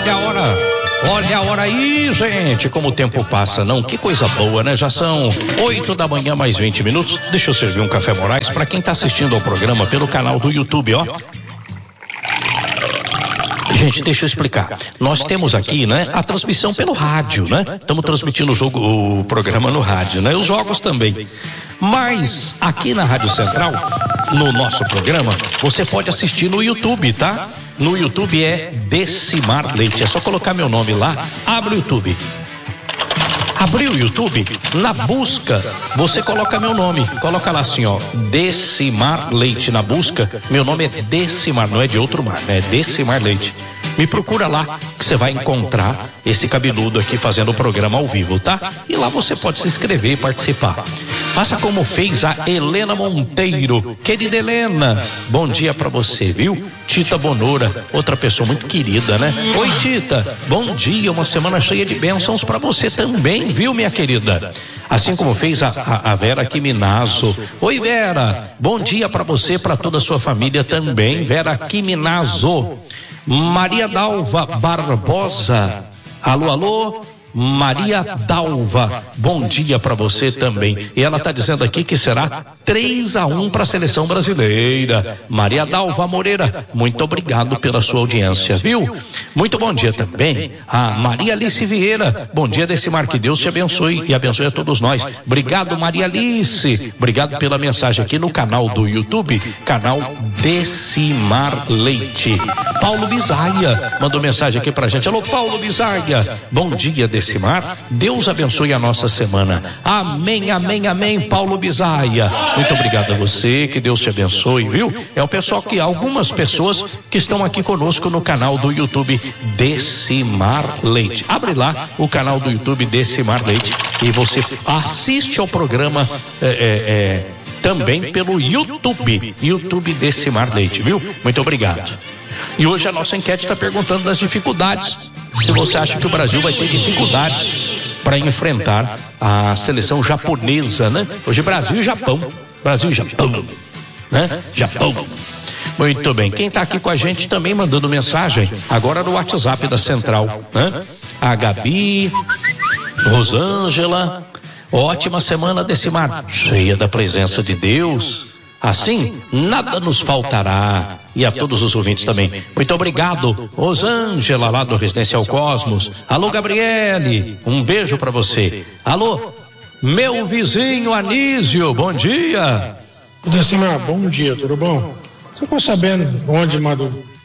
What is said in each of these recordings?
Olha a hora aí, gente, como o tempo passa, não? Que coisa boa, né? Já são 8h mais 20 minutos. Deixa eu servir um café Moraes para quem tá assistindo ao programa pelo canal do YouTube, ó. Gente, deixa eu explicar. Nós temos aqui, né, a transmissão pelo rádio, né? Estamos transmitindo o programa no rádio, né? Os jogos também. Mas aqui na Rádio Central, no nosso programa, você pode assistir no YouTube, tá? No YouTube é Decimar Leite. É só colocar meu nome lá, abre o YouTube. Abriu o YouTube, na busca, você coloca meu nome, coloca lá assim, ó, Decimar Leite, na busca, meu nome é Decimar, não é de outro mar, é Decimar Leite. Me procura lá, que você vai encontrar esse cabeludo aqui fazendo o programa ao vivo, tá? E lá você pode se inscrever e participar. Faça como fez a Helena Monteiro. Querida Helena, bom dia pra você, viu? Tita Bonora, outra pessoa muito querida, né? Oi, Tita, bom dia, uma semana cheia de bênçãos pra você também, viu, minha querida? Assim como fez a Vera Quiminazo. Oi, Vera, bom dia pra você, pra toda a sua família também, Vera Quiminazo. Maria Dalva Barbosa, alô, Maria Dalva, bom dia para você também. E ela está dizendo aqui que será 3-1 para a seleção brasileira. Maria Dalva Moreira, muito obrigado pela sua audiência, viu? Muito bom dia também a Maria Alice Vieira. Bom dia, Decimar, que Deus te abençoe e abençoe a todos nós. Obrigado, Maria Alice. Obrigado pela mensagem aqui no canal do YouTube, canal Decimar Leite. Paulo Bisaia mandou mensagem aqui pra gente. Alô, Paulo Bisaia, bom dia, Decimar, Deus abençoe a nossa semana. Amém, amém, amém, Paulo Bisaia. Muito obrigado a você, que Deus te abençoe, viu? É o pessoal que, algumas pessoas que estão aqui conosco no canal do YouTube Decimar Leite. Abre lá o canal do YouTube Decimar Leite e você assiste ao programa também pelo YouTube Decimar Leite, viu? Muito obrigado. E hoje a nossa enquete está perguntando das dificuldades. Se você acha que o Brasil vai ter dificuldades para enfrentar a seleção japonesa, né? Hoje Brasil e Japão, né? Japão. Muito bem, quem está aqui com a gente também mandando mensagem, agora no WhatsApp da Central, né? A Gabi, Rosângela, ótima semana, Decimar, cheia da presença de Deus. Assim, nada nos faltará. E a todos os ouvintes também. Muito obrigado, Rosângela, lá do Residencial Cosmos. Alô, Gabriele, um beijo pra você. Alô, meu vizinho Anísio, bom dia. Decimar, bom dia, tudo bom? Você ficou sabendo onde mandou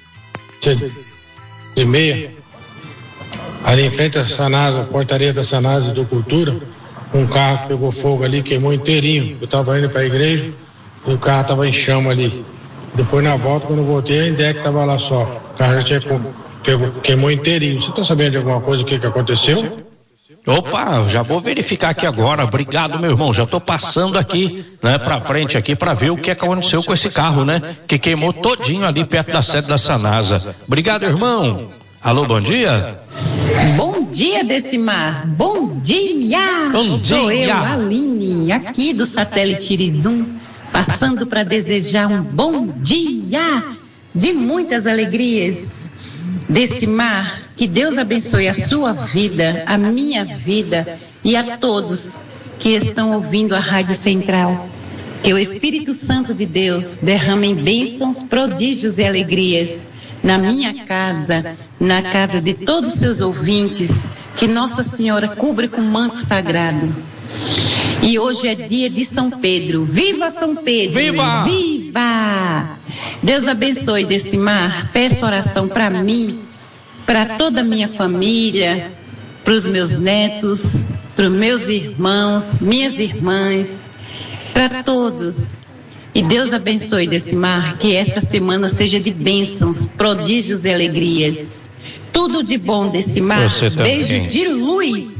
de meia? Ali em frente à Sanasa, portaria da Sanasa do Cultura, um carro pegou fogo ali, queimou inteirinho. Eu tava indo pra igreja e o carro tava em chama ali. Depois na volta, quando eu voltei, a Indec tava lá só. O carro já queimou inteirinho. Você tá sabendo de alguma coisa, o que aconteceu? Opa, já vou verificar aqui agora. Obrigado, meu irmão. Já tô passando aqui, né, pra frente aqui pra ver o que aconteceu com esse carro, né? Que queimou todinho ali perto da sede da Sanasa. Obrigado, irmão. Alô, bom dia. Bom dia, Decimar. Bom dia. Bom dia. Sou eu, Aline, aqui do Satélite Irizum. Passando para desejar um bom dia de muitas alegrias. Decimar, que Deus abençoe a sua vida, a minha vida e a todos que estão ouvindo a Rádio Central. Que o Espírito Santo de Deus derrame bênçãos, prodígios e alegrias na minha casa, na casa de todos os seus ouvintes, que Nossa Senhora cubra com manto sagrado. E hoje é dia de São Pedro. Viva São Pedro! Viva! Viva! Deus abençoe, Decimar. Peço oração para mim, para toda a minha família, para os meus netos, para os meus irmãos, minhas irmãs, para todos. E Deus abençoe, Decimar, que esta semana seja de bênçãos, prodígios e alegrias. Tudo de bom, Decimar. Beijo de luz.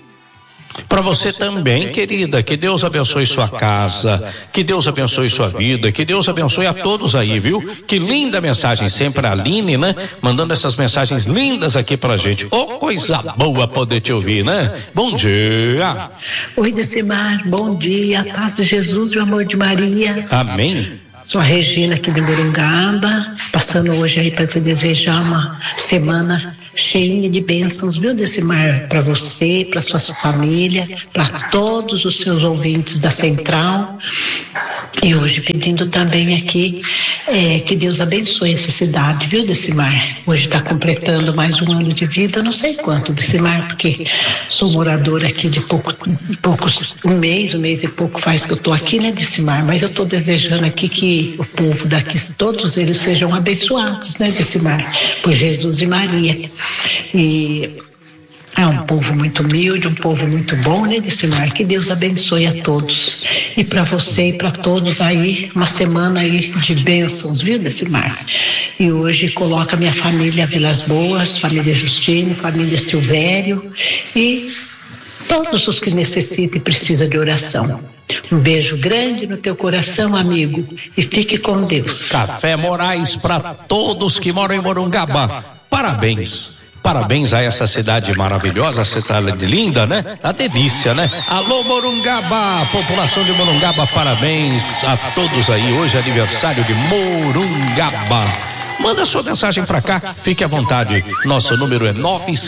Para você também, querida, que Deus abençoe sua casa, que Deus abençoe sua vida, que Deus abençoe a todos aí, viu? Que linda mensagem, sempre a Aline, né? Mandando essas mensagens lindas aqui pra gente. Oh, coisa boa poder te ouvir, né? Bom dia. Oi, Decimar, bom dia, paz de Jesus e o amor de Maria. Amém. Sou a Regina aqui de Morungaba, passando hoje aí para te desejar uma semana cheinha de bênçãos, viu, Decimar? Para você, para sua família, para todos os seus ouvintes da Central. E hoje pedindo também aqui que Deus abençoe essa cidade, viu, Decimar? Hoje está completando mais um ano de vida, não sei quanto, Decimar, porque sou moradora aqui de um mês e pouco faz que eu estou aqui, né, Decimar? Mas eu estou desejando aqui que o povo daqui, todos eles sejam abençoados, né, Decimar? Por Jesus e Maria. E é um povo muito humilde, um povo muito bom, né, Decimar? Que Deus abençoe a todos. E para você e para todos aí, uma semana aí de bênçãos, viu, Decimar? E hoje coloca minha família Vilas Boas, família Justino, família Silvério e todos os que necessitam e precisam de oração. Um beijo grande no teu coração, amigo, e fique com Deus. Café Moraes para todos que moram em Morungaba. Parabéns. Parabéns a essa cidade maravilhosa, cidade linda, né? A delícia, né? Alô, Morungaba, população de Morungaba, parabéns a todos aí. Hoje é aniversário de Morungaba. Manda sua mensagem pra cá, fique à vontade. Nosso número é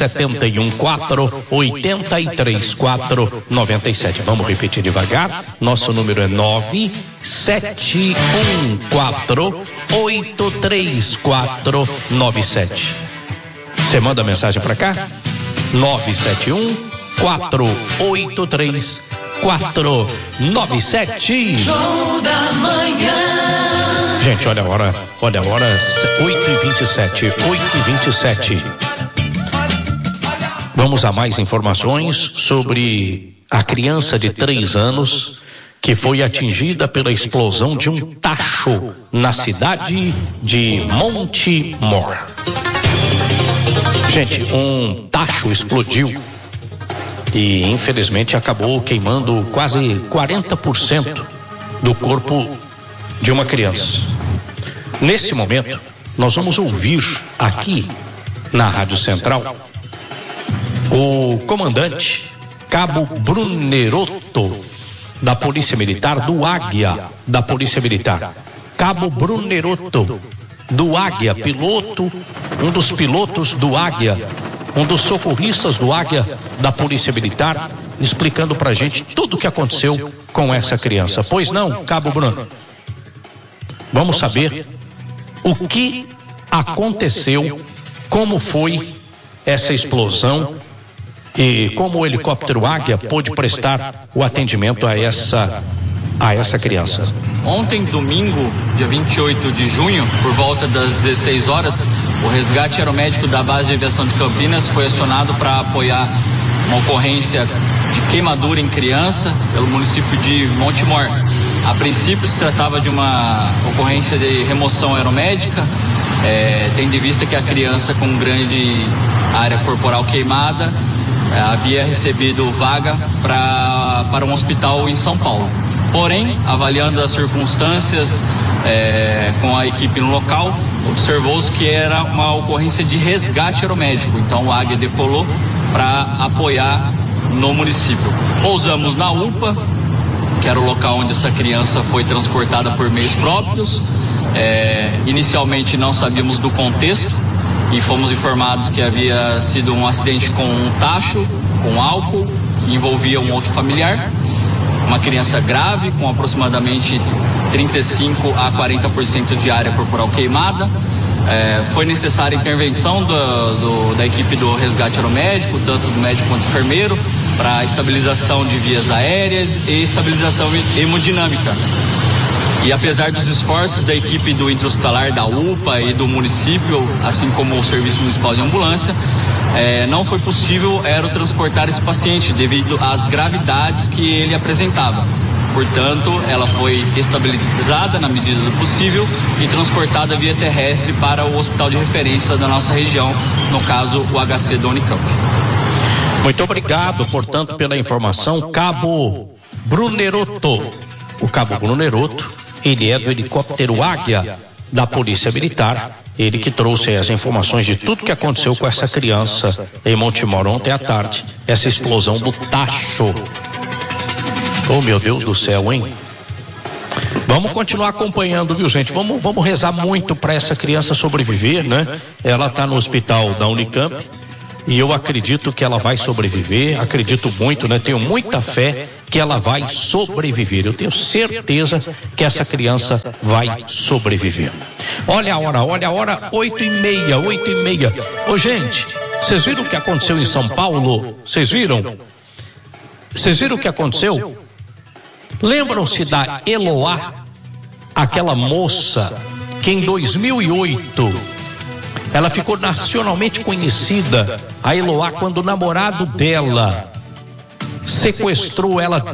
971-4-83-4-97. Vamos repetir devagar. Nosso número é 971-4-83-4-97. Você manda a mensagem pra cá? 971-483-497. Show da manhã. Gente, olha a hora, 8h27. Vamos a mais informações sobre a criança de 3 anos que foi atingida pela explosão de um tacho na cidade de Montemor. Gente, um tacho explodiu e infelizmente acabou queimando quase 40% do corpo de uma criança. Nesse momento, nós vamos ouvir aqui na Rádio Central o comandante Cabo Brunerotto da Polícia Militar, do Águia da Polícia Militar. Cabo Brunerotto do Águia, piloto, um dos pilotos do Águia, um dos socorristas do Águia da Polícia Militar, explicando pra gente tudo o que aconteceu com essa criança. Pois não, Cabo Bruno? Vamos saber o que aconteceu, como foi essa explosão e como o helicóptero Águia pôde prestar o atendimento a essa criança. Ontem, domingo, dia 28 de junho, por volta das 16 horas, o resgate aeromédico da base de aviação de Campinas foi acionado para apoiar uma ocorrência de queimadura em criança pelo município de Montemor. A princípio se tratava de uma ocorrência de remoção aeromédica, tendo em vista que a criança com grande área corporal queimada havia recebido vaga para um hospital em São Paulo. Porém, avaliando as circunstâncias com a equipe no local, observou-se que era uma ocorrência de resgate aeromédico. Então, o Águia decolou para apoiar no município. Pousamos na UPA, que era o local onde essa criança foi transportada por meios próprios. Inicialmente não sabíamos do contexto e fomos informados que havia sido um acidente com um tacho, com álcool, que envolvia um outro familiar. Uma criança grave, com aproximadamente 35% a 40% de área corporal queimada. Foi necessária a intervenção da equipe do resgate aeromédico, tanto do médico quanto do enfermeiro, para estabilização de vias aéreas e estabilização hemodinâmica. E apesar dos esforços da equipe do intra-hospitalar, da UPA e do município, assim como o Serviço Municipal de Ambulância, não foi possível aerotransportar esse paciente devido às gravidades que ele apresentava. Portanto, ela foi estabilizada na medida do possível e transportada via terrestre para o hospital de referência da nossa região, no caso o HC da Unicamp. Muito obrigado, portanto, pela informação, Cabo Brunerotto. O Cabo Brunerotto, ele é do helicóptero Águia da Polícia Militar, ele que trouxe as informações de tudo que aconteceu com essa criança em Montemor ontem à tarde, essa explosão do tacho. Oh, meu Deus do céu, hein? Vamos continuar acompanhando, viu, gente? Vamos rezar muito para essa criança sobreviver, né? Ela está no hospital da Unicamp e eu acredito que ela vai sobreviver, acredito muito, né? Tenho muita fé que ela vai sobreviver. Eu tenho certeza que essa criança vai sobreviver. Olha a hora, 8h30. Ô, gente, vocês viram o que aconteceu em São Paulo? Vocês viram? Vocês viram o que aconteceu? Lembram-se da Eloá, aquela moça que em 2008 ela ficou nacionalmente conhecida, a Eloá, quando o namorado dela sequestrou ela